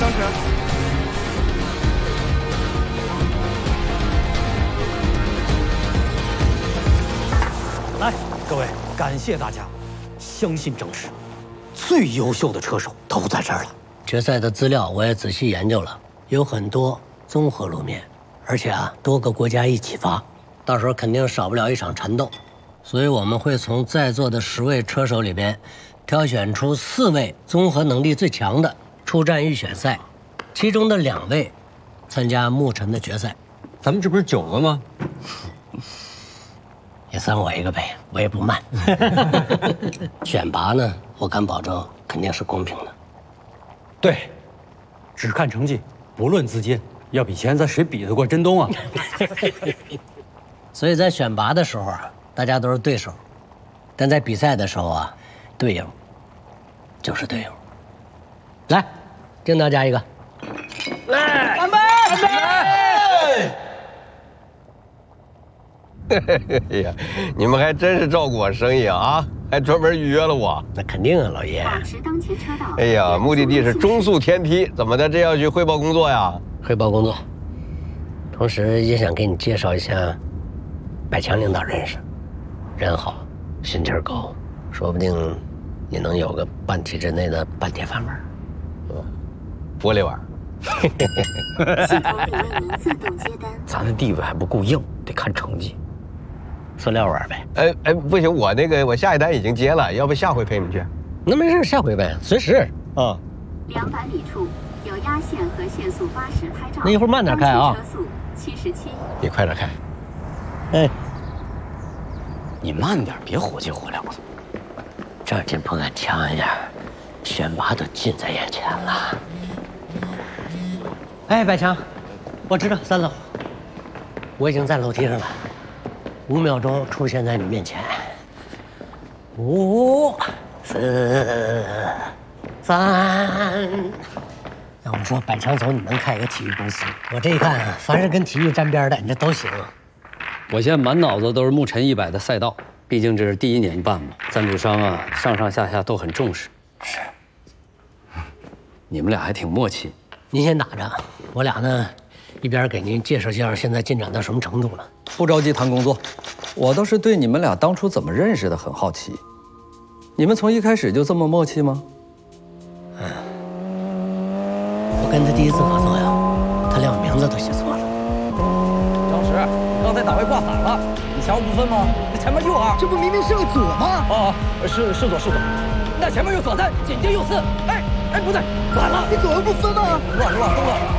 张弛。 来，各位，感谢大家，相信正史，最优秀的车手都在这儿了。 决赛的资料我也仔细研究了，有很多综合路面，而且多个国家一起发，到时候肯定少不了一场缠斗。所以我们会从在座的10位车手里边，挑选出4位综合能力最强的出战预选赛，其中的2位参加牧尘的决赛。 咱们这不是9个吗？ 也算我一个呗，我也不慢。选拔呢，我敢保证肯定是公平的。 对，只看成绩，不论资金，要比现在谁比得过振东啊？ 所以在选拔的时候大家都是对手，但在比赛的时候队友就是队友。来，敬大家一个，来，干杯！干杯！哎呀，你们还真是照顾我生意啊，还专门预约了我。 那肯定啊，老爷。 保持当前车道。 哎呀，目的地是中速天梯，怎么的？这要去汇报工作呀？ 汇报工作，同时也想给你介绍一下百强领导认识，人好，心气儿高，说不定你能有个半体制内的半铁饭碗。 玻璃碗。 咱的地位还不够硬，得看成绩。 塑料碗呗。 不行，我下一单已经接了，要不下回陪你去？ 那没事，下回呗，随时啊。 200米处有压线和限速80拍照。 那一会儿慢点开啊。 车速77。 你快点开。 哎， 你慢点，别火急火燎的。 这劲不敢强一点，选拔都近在眼前了。哎，百强，我知道3楼，我已经在楼梯上了，5秒钟出现在你面前。5、4、3。要我说，百强总你能开个体育公司，我这一看，凡是跟体育沾边的，你这都行。 我现在满脑子都是牧尘100的赛道，毕竟这是第1年办嘛，赞助商上上下下都很重视。 是， 你们俩还挺默契。 您先打着，我俩呢，一边给您介绍介绍现在进展到什么程度了。 不着急谈工作，我倒是对你们俩当初怎么认识的很好奇。你们从一开始就这么默契吗？ 我跟他第一次合作呀，他连我名字都写错了。 张弛，你刚才档位挂反了，你前后不分吗？那前面右2， 这不明明是个左吗？ 哦，是左。那前面有左3，紧接右4。哎，不对，反了， 你左右不分吗？ 乱，都乱。